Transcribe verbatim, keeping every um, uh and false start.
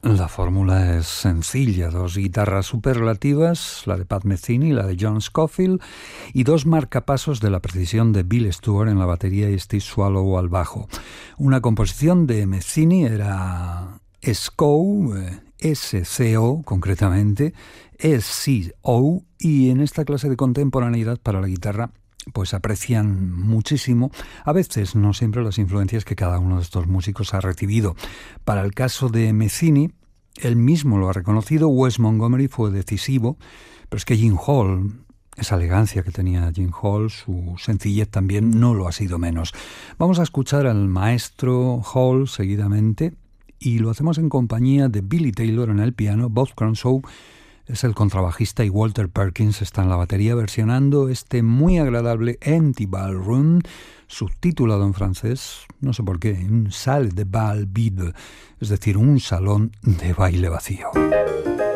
La fórmula es sencilla, dos guitarras superlativas, la de Pat Metheny y la de John Scofield, y dos marcapasos de la precisión de Bill Stewart en la batería y Steve Swallow al bajo. Una composición de Metheny era S C O, S C O concretamente, S C O, y en esta clase de contemporaneidad para la guitarra pues aprecian muchísimo, a veces no siempre, las influencias que cada uno de estos músicos ha recibido. Para el caso de Metheny, él mismo lo ha reconocido, Wes Montgomery fue decisivo, pero es que Gene Hall, esa elegancia que tenía Gene Hall, su sencillez también no lo ha sido menos. Vamos a escuchar al maestro Hall seguidamente, y lo hacemos en compañía de Billy Taylor en el piano, Bob Crusoe es el contrabajista y Walter Perkins está en la batería versionando este muy agradable Empty Ballroom, subtitulado en francés, no sé por qué, un salle de bal vide, es decir, un salón de baile vacío.